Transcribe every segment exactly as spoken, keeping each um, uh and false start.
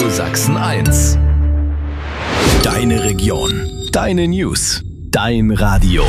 Radio Sachsen eins. Deine Region, deine News, dein Radio.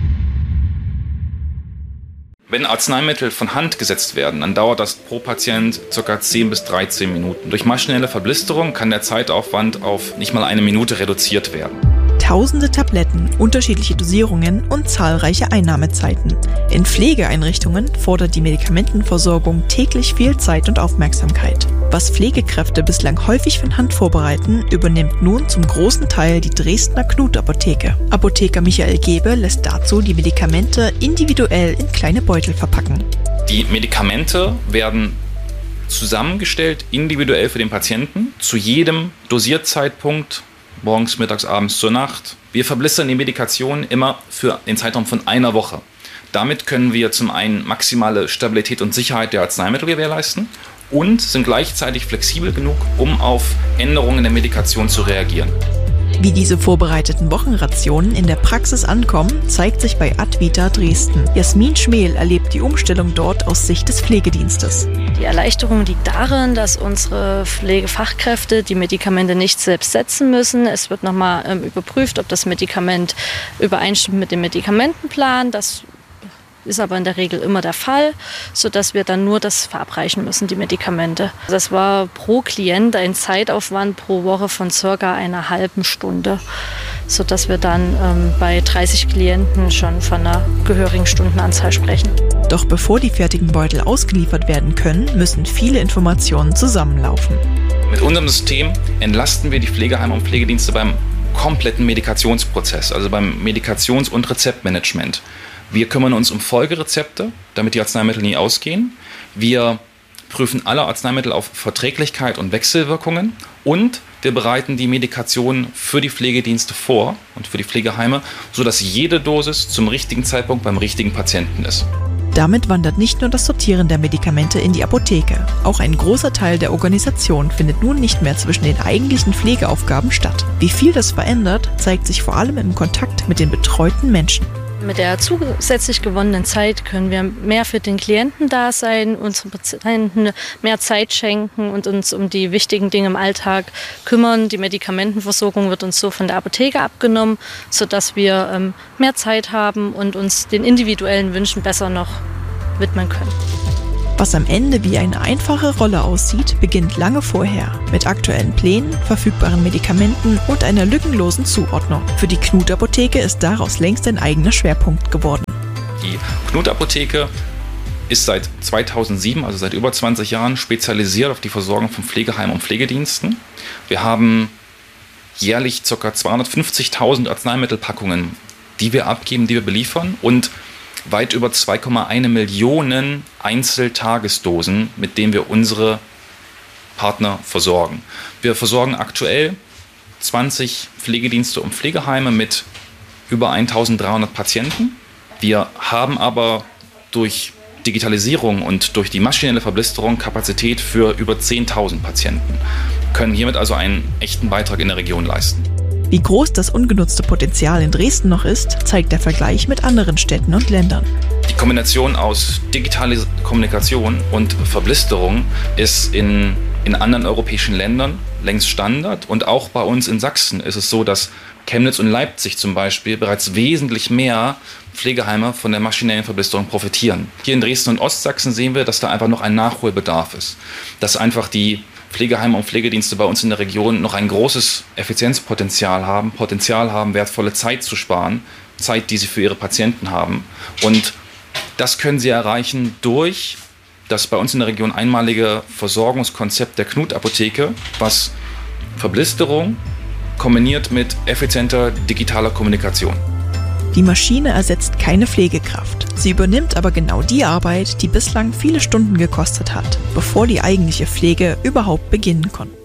Wenn Arzneimittel von Hand gesetzt werden, dann dauert das pro Patient ca. zehn bis dreizehn Minuten. Durch maschinelle Verblisterung kann der Zeitaufwand auf nicht mal eine Minute reduziert werden. Tausende Tabletten, unterschiedliche Dosierungen und zahlreiche Einnahmezeiten. In Pflegeeinrichtungen fordert die Medikamentenversorgung täglich viel Zeit und Aufmerksamkeit. Was Pflegekräfte bislang häufig von Hand vorbereiten, übernimmt nun zum großen Teil die Dresdner Knut-Apotheke. Apotheker Michael Gebe lässt dazu die Medikamente individuell in kleine Beutel verpacken. Die Medikamente werden zusammengestellt, individuell für den Patienten, zu jedem Dosierzeitpunkt, morgens, mittags, abends, zur Nacht. Wir verblistern die Medikation immer für den Zeitraum von einer Woche. Damit können wir zum einen maximale Stabilität und Sicherheit der Arzneimittel gewährleisten und sind gleichzeitig flexibel genug, um auf Änderungen der Medikation zu reagieren. Wie diese vorbereiteten Wochenrationen in der Praxis ankommen, zeigt sich bei Advita Dresden. Jasmin Schmel erlebt die Umstellung dort aus Sicht des Pflegedienstes. Die Erleichterung liegt darin, dass unsere Pflegefachkräfte die Medikamente nicht selbst setzen müssen. Es wird nochmal ähm, überprüft, ob das Medikament übereinstimmt mit dem Medikamentenplan. Das ist aber in der Regel immer der Fall, sodass wir dann nur das verabreichen müssen, die Medikamente. Das war pro Klient ein Zeitaufwand pro Woche von circa einer halben Stunde, sodass wir dann ähm, bei dreißig Klienten schon von einer gehörigen Stundenanzahl sprechen. Doch bevor die fertigen Beutel ausgeliefert werden können, müssen viele Informationen zusammenlaufen. Mit unserem System entlasten wir die Pflegeheime und Pflegedienste beim kompletten Medikationsprozess, also beim Medikations- und Rezeptmanagement. Wir kümmern uns um Folgerezepte, damit die Arzneimittel nie ausgehen. Wir prüfen alle Arzneimittel auf Verträglichkeit und Wechselwirkungen. Und wir bereiten die Medikation für die Pflegedienste vor und für die Pflegeheime, sodass jede Dosis zum richtigen Zeitpunkt beim richtigen Patienten ist. Damit wandert nicht nur das Sortieren der Medikamente in die Apotheke. Auch ein großer Teil der Organisation findet nun nicht mehr zwischen den eigentlichen Pflegeaufgaben statt. Wie viel das verändert, zeigt sich vor allem im Kontakt mit den betreuten Menschen. Mit der zusätzlich gewonnenen Zeit können wir mehr für den Klienten da sein, unseren Patienten mehr Zeit schenken und uns um die wichtigen Dinge im Alltag kümmern. Die Medikamentenversorgung wird uns so von der Apotheke abgenommen, sodass wir ähm, mehr Zeit haben und uns den individuellen Wünschen besser noch widmen können. Was am Ende wie eine einfache Rolle aussieht, beginnt lange vorher mit aktuellen Plänen, verfügbaren Medikamenten und einer lückenlosen Zuordnung. Für die Knut-Apotheke ist daraus längst ein eigener Schwerpunkt geworden. Die Knut-Apotheke ist seit zweitausendsieben, also seit über zwanzig Jahren, spezialisiert auf die Versorgung von Pflegeheimen und Pflegediensten. Wir haben jährlich ca. zweihundertfünfzigtausend Arzneimittelpackungen, die wir abgeben, die wir beliefern, und weit über zwei Komma eins Millionen Einzeltagesdosen, mit denen wir unsere Partner versorgen. Wir versorgen aktuell zwanzig Pflegedienste und Pflegeheime mit über eintausenddreihundert Patienten. Wir haben aber durch Digitalisierung und durch die maschinelle Verblisterung Kapazität für über zehntausend Patienten, können hiermit also einen echten Beitrag in der Region leisten. Wie groß das ungenutzte Potenzial in Dresden noch ist, zeigt der Vergleich mit anderen Städten und Ländern. Die Kombination aus digitaler Kommunikation und Verblisterung ist in, in anderen europäischen Ländern längst Standard. Und auch bei uns in Sachsen ist es so, dass Chemnitz und Leipzig zum Beispiel bereits wesentlich mehr Pflegeheime von der maschinellen Verblisterung profitieren. Hier in Dresden und Ostsachsen sehen wir, dass da einfach noch ein Nachholbedarf ist. Dass einfach die Pflegeheime und Pflegedienste bei uns in der Region noch ein großes Effizienzpotenzial haben, Potenzial haben, wertvolle Zeit zu sparen, Zeit, die sie für ihre Patienten haben. Und das können sie erreichen durch das bei uns in der Region einmalige Versorgungskonzept der Knut-Apotheke, was Verblisterung kombiniert mit effizienter digitaler Kommunikation. Die Maschine ersetzt keine Pflegekraft. Sie übernimmt aber genau die Arbeit, die bislang viele Stunden gekostet hat, bevor die eigentliche Pflege überhaupt beginnen konnte.